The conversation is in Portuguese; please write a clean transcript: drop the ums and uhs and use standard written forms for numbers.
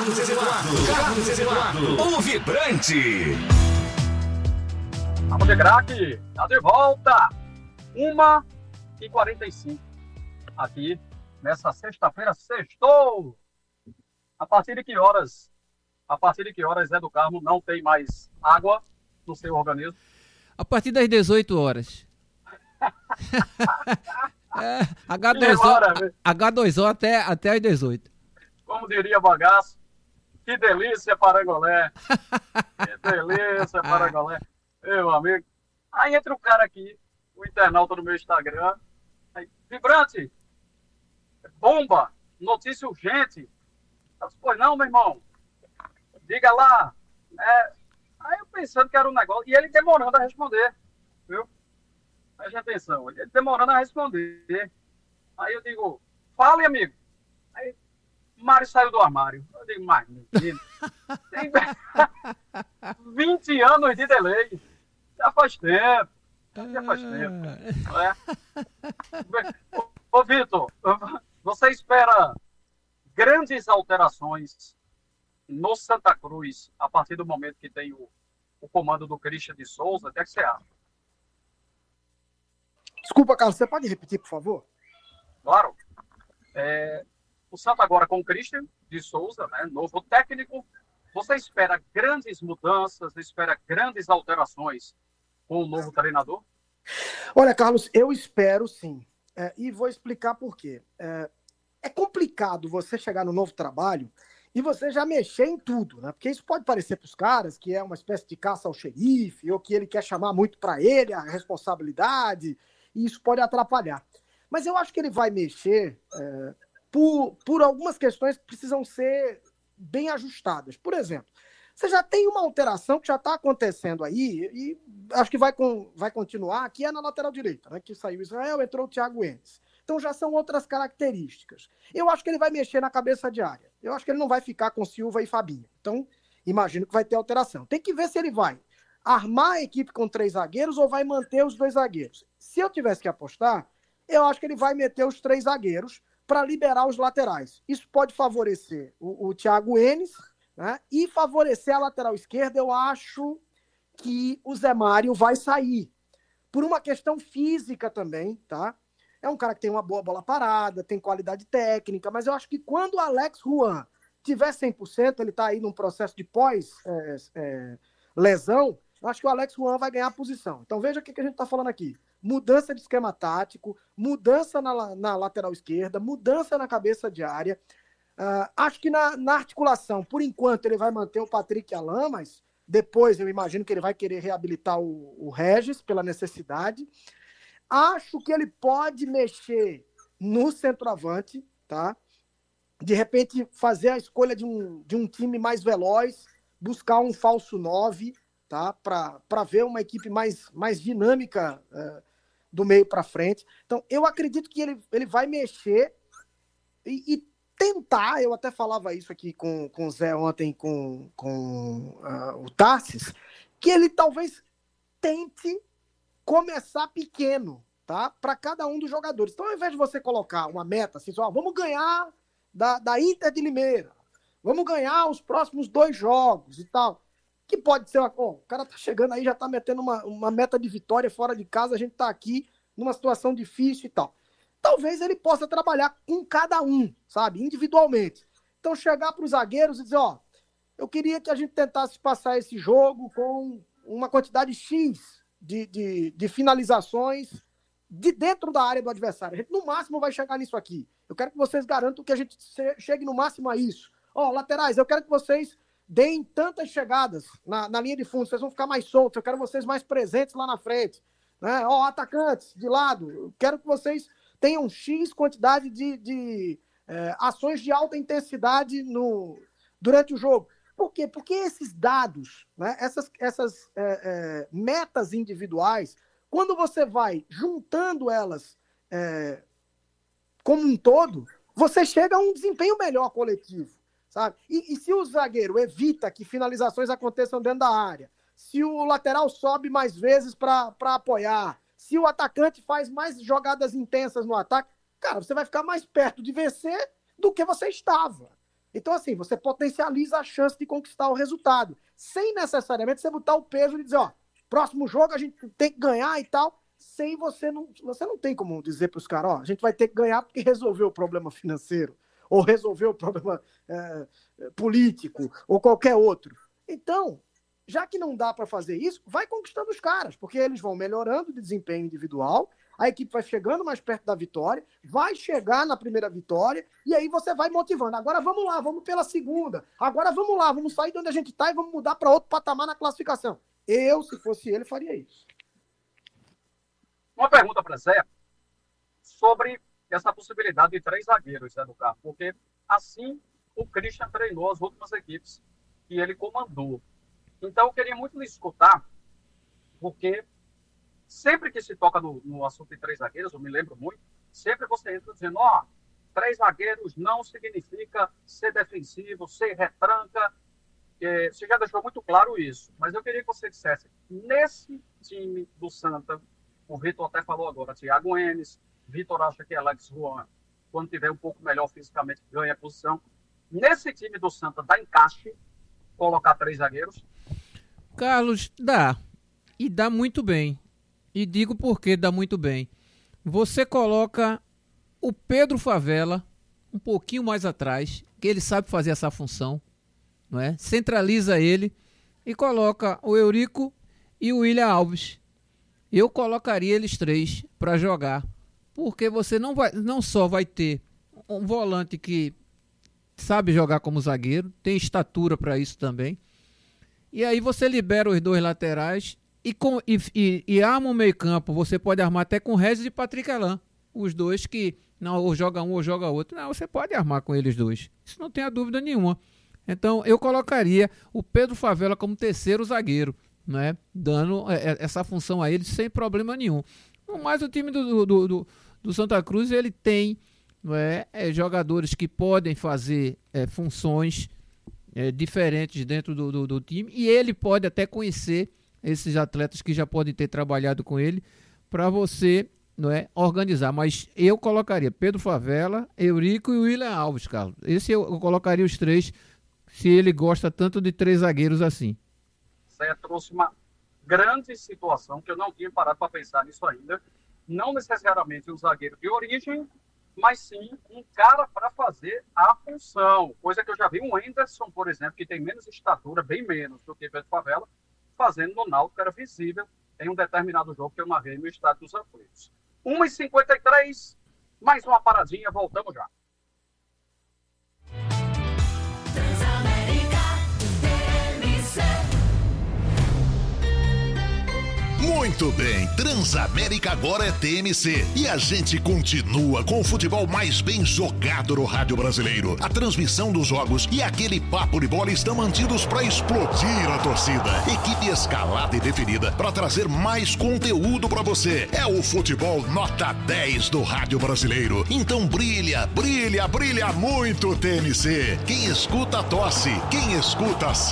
Carlos Eduardo, o vibrante. Vamos de craque, tá de volta. 1h45 aqui nessa sexta-feira, sextou. A partir de que horas? Zé do Carmo não tem mais água no seu organismo? A partir das 18 horas. H2O até as 18. Como diria Bagaço, que delícia Parangolé. Que delícia Parangolé. Meu amigo. Aí entra o cara aqui, o internauta do meu Instagram. Aí, vibrante, bomba, notícia urgente. Eu disse, pois não, meu irmão. Diga lá. Aí eu pensando que era um negócio. E ele demorando a responder. Viu? Preste atenção. Ele demorando a responder. Aí eu digo, fale, amigo. Aí Mário saiu do armário. Eu digo, mas menino, tem 20 anos de delay. Já faz tempo. Não é? Ô, Vitor, você espera grandes alterações no Santa Cruz a partir do momento que tem o comando do Christian de Souza? O que é que você acha? Desculpa, Carlos, você pode repetir, por favor? Claro. O Santa agora com o Christian de Souza, né, novo técnico, você espera grandes mudanças, espera grandes alterações com o novo treinador? Olha, Carlos, eu espero sim. E vou explicar por quê. É complicado você chegar no novo trabalho e você já mexer em tudo, né? Porque isso pode parecer para os caras que é uma espécie de caça ao xerife, ou que ele quer chamar muito para ele a responsabilidade, e isso pode atrapalhar. Mas eu acho que ele vai mexer por algumas questões que precisam ser bem ajustadas. Por exemplo, você já tem uma alteração que já está acontecendo aí, e acho que vai continuar, que é na lateral direita, né? Que saiu Israel, entrou o Thiago Enes. Então já são outras características. Eu acho que ele vai mexer na cabeça de área. Eu acho que ele não vai ficar com Silva e Fabinho. Então, imagino que vai ter alteração. Tem que ver se ele vai armar a equipe com 3 zagueiros ou vai manter os 2 zagueiros. Se eu tivesse que apostar, eu acho que ele vai meter os 3 zagueiros para liberar os laterais. Isso pode favorecer o Thiago Enes, né? E favorecer a lateral esquerda. Eu acho que o Zé Mário vai sair. Por uma questão física também, tá? É um cara que tem uma boa bola parada, tem qualidade técnica, mas eu acho que quando o Alex Juan tiver 100%, ele está aí num processo de pós-lesão, eu acho que o Alex Juan vai ganhar a posição. Então veja o que a gente está falando aqui. Mudança de esquema tático, mudança na lateral esquerda, mudança na cabeça de área. Acho que na articulação, por enquanto, ele vai manter o Patrick Alan, mas depois eu imagino que ele vai querer reabilitar o Regis pela necessidade. Acho que ele pode mexer no centroavante, tá? De repente, fazer a escolha de um time mais veloz, buscar um falso 9, tá? Para ver uma equipe mais dinâmica do meio para frente. Então, eu acredito que ele vai mexer e tentar, eu até falava isso aqui com o Zé ontem, com o Tarsis, que ele talvez tente começar pequeno, tá? Para cada um dos jogadores. Então, ao invés de você colocar uma meta assim, só, vamos ganhar da Inter de Limeira, vamos ganhar os próximos 2 jogos e tal, que pode ser, o cara tá chegando aí, já tá metendo uma meta de vitória fora de casa, a gente tá aqui numa situação difícil e tal. Talvez ele possa trabalhar com cada um, sabe? Individualmente. Então, chegar para os zagueiros e dizer, eu queria que a gente tentasse passar esse jogo com uma quantidade X de finalizações de dentro da área do adversário. A gente, no máximo, vai chegar nisso aqui. Eu quero que vocês garantam que a gente chegue no máximo a isso. Laterais, eu quero que vocês deem tantas chegadas na linha de fundo, vocês vão ficar mais soltos, eu quero vocês mais presentes lá na frente. Né? Atacantes, de lado, eu quero que vocês tenham X quantidade de ações de alta intensidade durante o jogo. Por quê? Porque esses dados, né, essas metas individuais, quando você vai juntando elas como um todo, você chega a um desempenho melhor coletivo, sabe? E se o zagueiro evita que finalizações aconteçam dentro da área, se o lateral sobe mais vezes para apoiar, se o atacante faz mais jogadas intensas no ataque, cara, você vai ficar mais perto de vencer do que você estava. Então, assim, você potencializa a chance de conquistar o resultado, sem necessariamente você botar o peso de dizer, ó, próximo jogo a gente tem que ganhar e tal, sem você não tem como dizer para os caras, ó, a gente vai ter que ganhar porque resolveu o problema financeiro, ou resolveu o problema político, ou qualquer outro. Então, já que não dá para fazer isso, vai conquistando os caras, porque eles vão melhorando de desempenho individual, a equipe vai chegando mais perto da vitória, vai chegar na primeira vitória, e aí você vai motivando. Agora vamos lá, vamos pela segunda. Agora vamos lá, vamos sair de onde a gente está e vamos mudar para outro patamar na classificação. Eu, se fosse ele, faria isso. Uma pergunta para Zé sobre essa possibilidade de 3 zagueiros, Zé do Carmo, porque assim o Christian treinou as últimas equipes que ele comandou. Então eu queria muito lhe escutar, porque sempre que se toca no assunto de 3 zagueiros, eu me lembro muito, sempre você entra dizendo, 3 zagueiros não significa ser defensivo, ser retranca. Você já deixou muito claro isso, mas eu queria que você dissesse, nesse time do Santa, o Vitor até falou agora, Thiago Enes, Vitor acha que Alex Juan, quando tiver um pouco melhor fisicamente, ganha a posição. Nesse time do Santa, dá encaixe colocar 3 zagueiros? Carlos, dá. E dá muito bem. E digo por que dá muito bem. Você coloca o Pedro Favela um pouquinho mais atrás, que ele sabe fazer essa função, não é? Centraliza ele e coloca o Eurico e o William Alves. Eu colocaria eles 3 para jogar, porque você não só vai ter um volante que sabe jogar como zagueiro, tem estatura para isso também, e aí você libera os 2 laterais e arma o meio campo. Você pode armar até com Regis e Patrick Alain, os 2 que não, ou joga um ou joga outro. Não, você pode armar com eles 2, isso não tem a dúvida nenhuma. Então eu colocaria o Pedro Favela como 3º zagueiro, né? Dando essa função a ele sem problema nenhum. Mas o time do Santa Cruz, ele tem, não é, jogadores que podem fazer funções diferentes dentro do time, e ele pode até conhecer esses atletas que já podem ter trabalhado com ele para você, não é, organizar. Mas eu colocaria Pedro Favela, Eurico e William Alves, Carlos. Esse eu colocaria os 3, se ele gosta tanto de 3 zagueiros assim. Zé trouxe uma grande situação que eu não tinha parado para pensar nisso ainda. Não necessariamente um zagueiro de origem, mas sim um cara para fazer a função. Coisa que eu já vi um Henderson, por exemplo, que tem menos estatura, bem menos do que Pedro Favela, fazendo no Náutico, era visível em um determinado jogo que eu narrei no Estádio dos Aflitos. 1h53, mais uma paradinha, voltamos já. Muito bem, Transamérica agora é TMC e a gente continua com o futebol mais bem jogado no rádio brasileiro. A transmissão dos jogos e aquele papo de bola estão mantidos para explodir a torcida. Equipe escalada e definida para trazer mais conteúdo para você. É o futebol nota 10 do rádio brasileiro. Então brilha, brilha, brilha muito TMC. Quem escuta tosse, quem escuta sabe.